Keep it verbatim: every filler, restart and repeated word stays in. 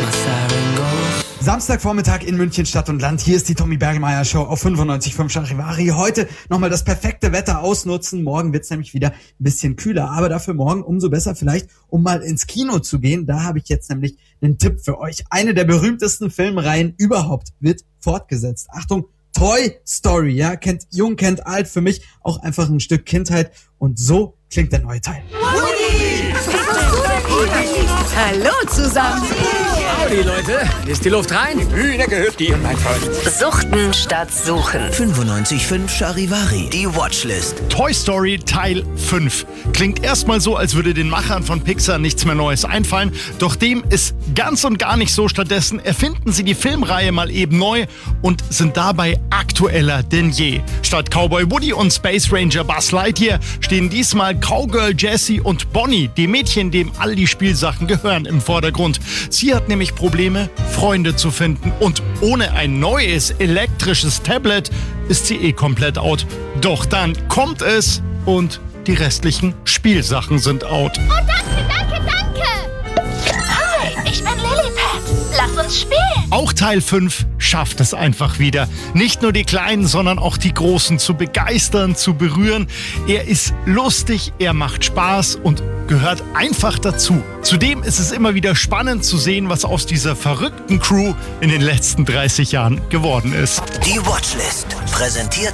Samstagvormittag in München Stadt und Land. Hier ist die Tommy Bergmeier Show auf fünfundneunzig Komma fünf Charivari. Heute nochmal das perfekte Wetter ausnutzen. Morgen wird's nämlich wieder ein bisschen kühler, aber dafür morgen umso besser vielleicht, um mal ins Kino zu gehen. Da habe ich jetzt nämlich einen Tipp für euch. Eine der berühmtesten Filmreihen überhaupt wird fortgesetzt. Achtung, Toy Story, ja, kennt jung, kennt alt, für mich auch einfach ein Stück Kindheit. Und so klingt der neue Teil. Woody! Hallo zusammen! Howdy, Leute. Ist die Luft rein? Hühner gehört dir, mein Freund. Suchten statt Suchen. fünfundneunzig Komma fünf Charivari. Die Watchlist. Toy Story Teil fünf. Klingt erstmal so, als würde den Machern von Pixar nichts mehr Neues einfallen. Doch dem ist ganz und gar nicht so. Stattdessen erfinden sie die Filmreihe mal eben neu und sind dabei aktueller denn je. Statt Cowboy Woody und Space Ranger Buzz Lightyear stehen diesmal Cowgirl Jessie und Bonnie, die Mädchen, dem all die Spielsachen gehören, im Vordergrund. Sie hat nämlich Probleme, Freunde zu finden. Und ohne ein neues elektrisches Tablet ist sie eh komplett out. Doch dann kommt es und die restlichen Spielsachen sind out. Oh, danke, danke, danke! Hi, ich bin Lilliput. Lass uns spielen. Auch Teil fünf schafft es einfach wieder. Nicht nur die Kleinen, sondern auch die Großen zu begeistern, zu berühren. Er ist lustig, er macht Spaß und gehört einfach dazu. Zudem ist es immer wieder spannend zu sehen, was aus dieser verrückten Crew in den letzten dreißig Jahren geworden ist. Die Watchlist. Präsentiert